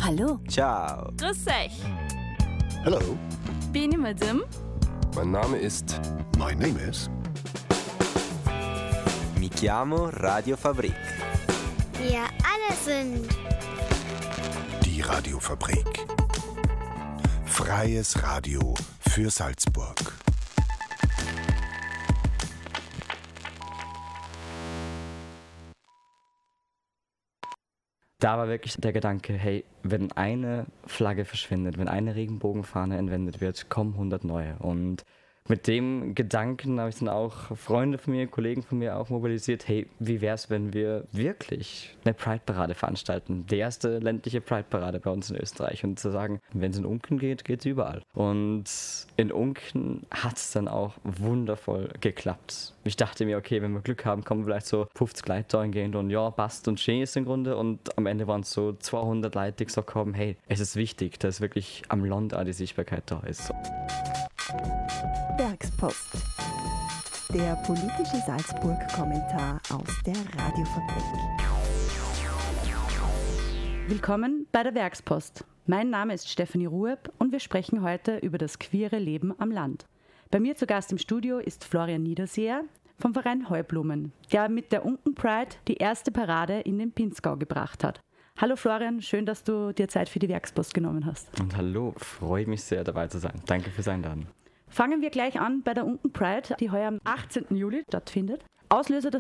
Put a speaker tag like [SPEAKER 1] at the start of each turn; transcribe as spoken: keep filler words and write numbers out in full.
[SPEAKER 1] Hallo.
[SPEAKER 2] Ciao.
[SPEAKER 3] Grüß euch.
[SPEAKER 4] Hello.
[SPEAKER 3] Bin ich mit dem?
[SPEAKER 2] Mein Name ist...
[SPEAKER 4] My name is...
[SPEAKER 2] Mi chiamo Radio Fabrik.
[SPEAKER 5] Wir alle sind...
[SPEAKER 4] Die Radiofabrik. Freies Radio für Salzburg.
[SPEAKER 6] Da war wirklich der Gedanke, hey, wenn eine Flagge verschwindet, wenn eine Regenbogenfahne entwendet wird, kommen hundert neue. Und mit dem Gedanken habe ich dann auch Freunde von mir, Kollegen von mir auch mobilisiert, hey, wie wäre es, wenn wir wirklich eine Pride-Parade veranstalten? Die erste ländliche Pride-Parade bei uns in Österreich. Und zu sagen, wenn es in Unken geht, geht es überall. Und in Unken hat es dann auch wundervoll geklappt. Ich dachte mir, okay, wenn wir Glück haben, kommen vielleicht so fünfzig Leute da hingehen und ja, passt und schön ist im Grunde. Und am Ende waren es so zweihundert Leute, die gesagt haben, hey, es ist wichtig, dass wirklich am Land auch die Sichtbarkeit da ist.
[SPEAKER 1] Werkspost. Der politische Salzburg-Kommentar aus der Radiofabrik.
[SPEAKER 7] Willkommen bei der Werkspost. Mein Name ist Stefanie Rueb und wir sprechen heute über das queere Leben am Land. Bei mir zu Gast im Studio ist Florian Niederseher vom Verein Heublumen, der mit der Unken Pride die erste Parade in den Pinzgau gebracht hat. Hallo Florian, schön, dass du dir Zeit für die Werkspost genommen hast.
[SPEAKER 6] Und hallo, freue mich sehr dabei zu sein. Danke fürs Einladen.
[SPEAKER 7] Fangen wir gleich an bei der Unken Pride, die heuer am achtzehnten Juli stattfindet. Auslöser